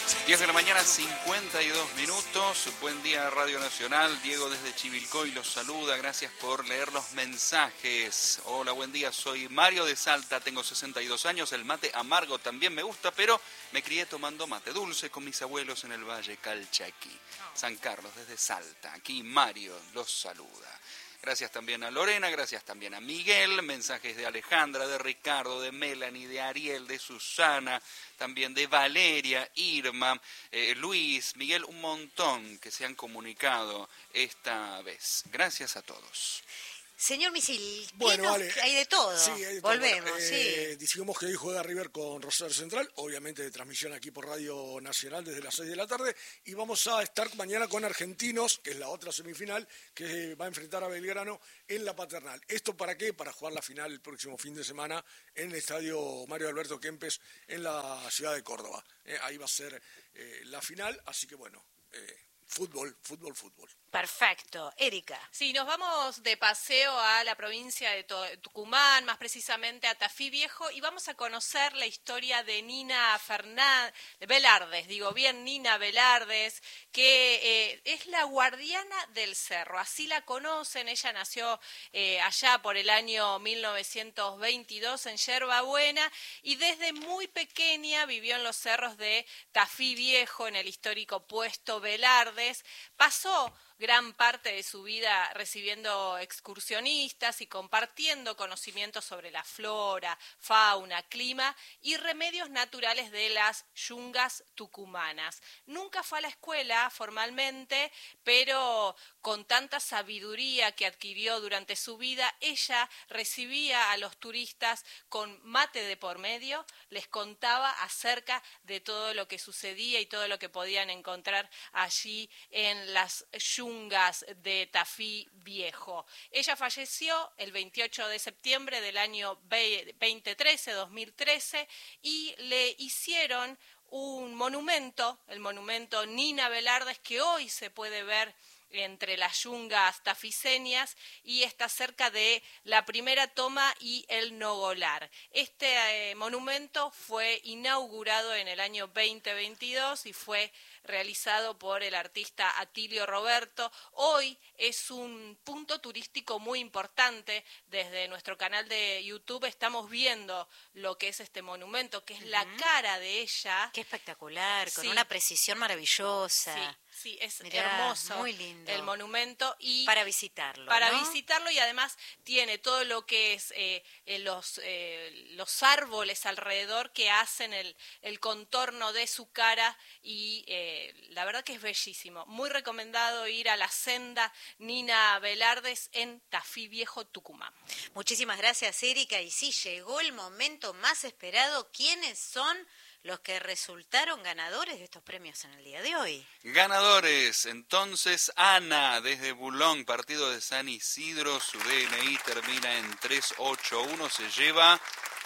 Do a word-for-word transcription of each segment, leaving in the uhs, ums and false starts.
diez de la mañana, cincuenta y dos minutos. Buen día, Radio Nacional. Diego desde Chivilcoy los saluda. Gracias por leer los mensajes. Hola, buen día. Soy Mario de Salta. Tengo sesenta y dos años. El mate amargo también me gusta, pero me crié tomando mate dulce con mis abuelos en el Valle Calchaquí. San Carlos desde Salta. Aquí Mario los saluda. Gracias también a Lorena, gracias también a Miguel, mensajes de Alejandra, de Ricardo, de Melanie, de Ariel, de Susana, también de Valeria, Irma, eh, Luis, Miguel, un montón que se han comunicado esta vez. Gracias a todos. Señor Misil, bueno, nos... vale. hay de todo. Sí, hay de Volvemos, todo. Bueno, eh, sí. Dijimos que hoy juega River con Rosario Central, obviamente de transmisión aquí por Radio Nacional desde las seis de la tarde, y vamos a estar mañana con Argentinos, que es la otra semifinal, que va a enfrentar a Belgrano en la Paternal. ¿Esto para qué? Para jugar la final el próximo fin de semana en el estadio Mario Alberto Kempes en la ciudad de Córdoba. Eh, ahí va a ser eh, la final, así que bueno, eh, fútbol, fútbol, fútbol. Perfecto. Erika. Sí, nos vamos de paseo a la provincia de Tucumán, más precisamente a Tafí Viejo, y vamos a conocer la historia de Nina Fernández, Velardes, digo bien, Nina Velardes, que eh, es la guardiana del cerro. Así la conocen, ella nació eh, allá por el año mil novecientos veintidós en Yerba Buena, y desde muy pequeña vivió en los cerros de Tafí Viejo, en el histórico puesto Velardes. Pasó gran parte de su vida recibiendo excursionistas y compartiendo conocimientos sobre la flora, fauna, clima y remedios naturales de las yungas tucumanas. Nunca fue a la escuela formalmente, pero con tanta sabiduría que adquirió durante su vida, ella recibía a los turistas con mate de por medio, les contaba acerca de todo lo que sucedía y todo lo que podían encontrar allí en las yungas de Tafí Viejo. Ella falleció el veintiocho de septiembre del año veinte trece, dos mil trece, y le hicieron un monumento, el monumento Nina Velardes, que hoy se puede ver entre las yungas tafiseñas y está cerca de la Primera Toma y el Nogolar. Este eh, monumento fue inaugurado en el año veinte veintidós y fue realizado por el artista Atilio Roberto. Hoy es un punto turístico muy importante. Desde nuestro canal de YouTube estamos viendo lo que es este monumento, que es uh-huh. la cara de ella. Qué espectacular, con sí. una precisión maravillosa. Sí. Sí, es Mirá, hermoso muy lindo. El monumento. Y para visitarlo, Para ¿no? visitarlo, y además tiene todo lo que es eh, eh, los, eh, los árboles alrededor que hacen el, el contorno de su cara, y eh, la verdad que es bellísimo. Muy recomendado ir a la senda Nina Velardes en Tafí Viejo, Tucumán. Muchísimas gracias, Erika. Y sí, llegó el momento más esperado. ¿Quiénes son los que resultaron ganadores de estos premios en el día de hoy? Ganadores, entonces, Ana, desde Bulón, partido de San Isidro, su D N I termina en tres ocho uno, se lleva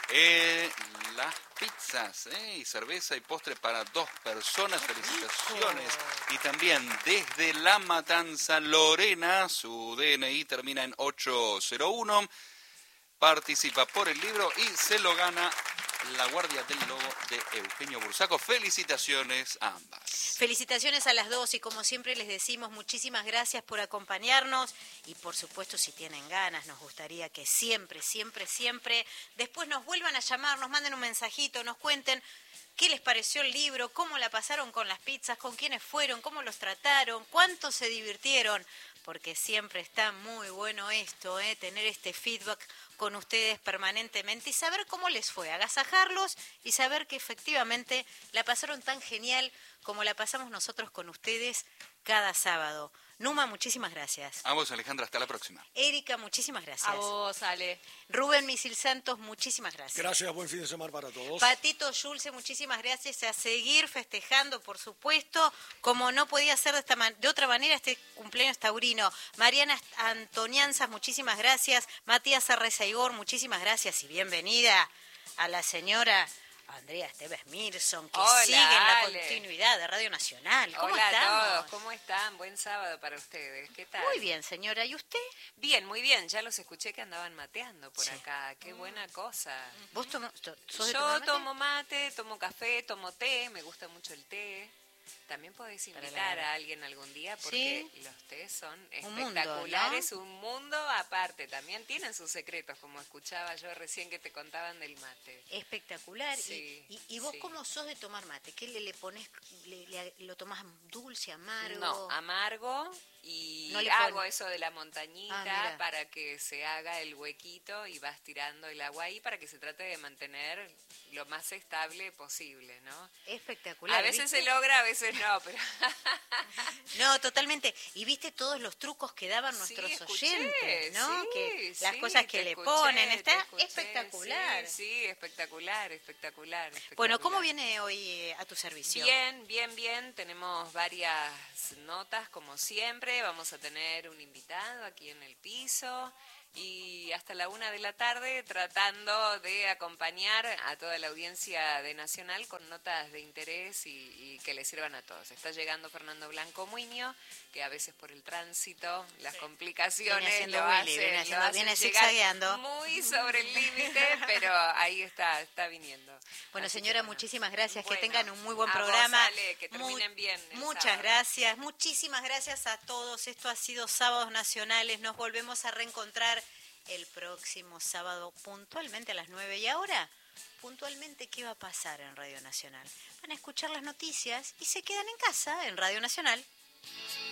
eh, las pizzas eh, y cerveza y postre para dos personas, felicitaciones. Y también desde La Matanza, Lorena, su D N I termina en ocho cero uno, participa por el libro y se lo gana La Guardia del Lobo de Eugenio Bursaco. Felicitaciones a ambas. Felicitaciones a las dos, y como siempre les decimos, muchísimas gracias por acompañarnos, y por supuesto, si tienen ganas, nos gustaría que siempre, siempre, siempre después nos vuelvan a llamar, nos manden un mensajito, nos cuenten qué les pareció el libro, cómo la pasaron con las pizzas, con quiénes fueron, cómo los trataron, cuánto se divirtieron, porque siempre está muy bueno esto, ¿eh? Tener este feedback con ustedes permanentemente y saber cómo les fue, agasajarlos y saber que efectivamente la pasaron tan genial como la pasamos nosotros con ustedes cada sábado. Numa, muchísimas gracias. A vos, Alejandra, hasta la próxima. Erika, muchísimas gracias. A vos, Ale. Rubén Misil Santos, muchísimas gracias. Gracias, buen fin de semana para todos. Patito Yulce, muchísimas gracias. A seguir festejando, por supuesto, como no podía ser de, esta man- de otra manera, este cumpleaños taurino. Mariana Antonianzas, muchísimas gracias. Matías Arreza Igor, muchísimas gracias y bienvenida a la señora Andrea Esteves Mirson, que Hola, sigue en la Ale. continuidad de Radio Nacional. ¿Cómo Hola estamos? a todos, ¿cómo están? Buen sábado para ustedes, ¿qué tal? Muy bien, señora. ¿Y usted? Bien, muy bien, ya los escuché que andaban mateando por Sí. acá, qué buena cosa. ¿Vos tomo, to- sos de Yo tomar mate? tomo mate, tomo café, tomo té, me gusta mucho el té. También podés Para invitar la- a alguien algún día porque Sí. los tés son Un mundo, espectaculares, ¿no? un mundo aparte. También tienen sus secretos, como escuchaba yo recién que te contaban del mate. Espectacular. Sí, ¿Y, y, y vos sí. cómo sos de tomar mate? ¿Qué le, le pones? Le, le- ¿Lo tomás dulce, amargo? No, amargo y No le hago pone- eso de la Ah, montañita mira. para que se haga el huequito y vas tirando el agua ahí para que se trate de mantener lo más estable posible, ¿no? Espectacular. A veces ¿viste? se logra, a veces no, pero No, totalmente. Y viste todos los trucos que daban Sí, nuestros escuché, oyentes, ¿no? sí, que las sí, cosas que te le escuché, ponen, te está escuché, espectacular. Sí, sí, espectacular, espectacular, espectacular. Bueno, ¿cómo viene hoy eh, a tu servicio? Bien, bien, bien. Tenemos varias notas, como siempre. Vamos a tener un invitado aquí en el piso. Y hasta la una de la tarde tratando de acompañar a toda la audiencia de Nacional con notas de interés y, y que le sirvan a todos. Está llegando Fernando Blanco Muñoz, que a veces por el tránsito, las complicaciones Viene haciendo lo Willy, hacen, viene lo haciendo- hacen viene llegar zigzagueando. muy sobre el límite, pero ahí está, está viniendo. Bueno, Así que señora, bueno. muchísimas gracias. Bueno, que tengan un muy buen a vos, programa. Ale, que Muy- terminen bien el Muchas sábado. gracias. Muchísimas gracias a todos. Esto ha sido Sábados Nacionales. Nos volvemos a reencontrar el próximo sábado puntualmente a las nueve. Y ahora, puntualmente, ¿qué va a pasar en Radio Nacional? Van a escuchar las noticias y se quedan en casa en Radio Nacional.